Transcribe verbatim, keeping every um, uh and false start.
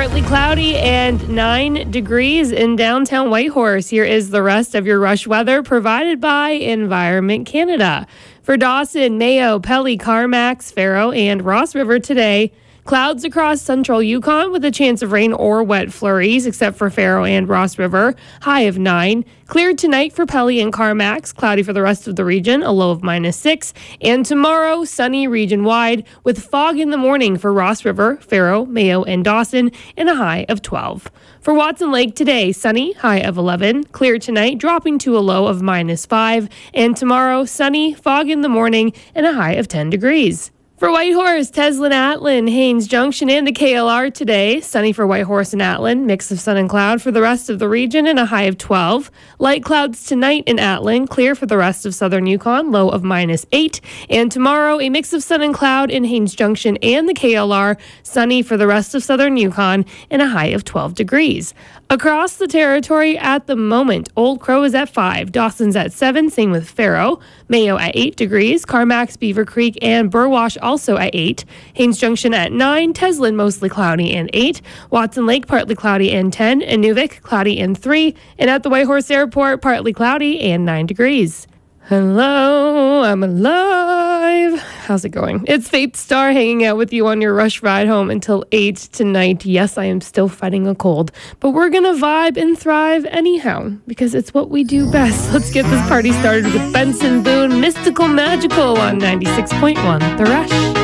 partly cloudy and nine degrees in downtown Whitehorse. Here is the rest of your rush weather provided by Environment Canada. For Dawson, Mayo, Pelly, Carmax, Faro, and Ross River today, clouds across central Yukon with a chance of rain or wet flurries, except for Faro and Ross River. High of nine. Cleared tonight for Pelly and Carmax. Cloudy for the rest of the region, a low of minus six. And tomorrow, sunny region-wide with fog in the morning for Ross River, Faro, Mayo, and Dawson, and a high of twelve. For Watson Lake today, sunny, high of eleven. Clear tonight, dropping to a low of minus five. And tomorrow, sunny, fog in the morning, and a high of ten degrees. For Whitehorse, Teslin, Atlin, Haines Junction, and the K L R today. Sunny for Whitehorse and Atlin, mix of sun and cloud for the rest of the region, and a high of twelve. Light clouds tonight in Atlin, clear for the rest of southern Yukon, low of minus eight. And tomorrow, a mix of sun and cloud in Haines Junction and the K L R, sunny for the rest of southern Yukon, and a high of twelve degrees. Across the territory at the moment, Old Crow is at five, Dawson's at seven, same with Faro, Mayo at eight degrees, Carmax, Beaver Creek, and Burwash also at eight, Haines Junction at nine, Teslin mostly cloudy and eight, Watson Lake partly cloudy and ten, Inuvik cloudy and three, and at the Whitehorse Airport partly cloudy and nine degrees. Hello, I'm alive. How's it going? It's Faith Star hanging out with you on your rush ride home until eight tonight. Yes, I am still fighting a cold, but we're going to vibe and thrive anyhow because it's what we do best. Let's get this party started with Benson Boone, Mystical Magical on ninety-six point one The Rush.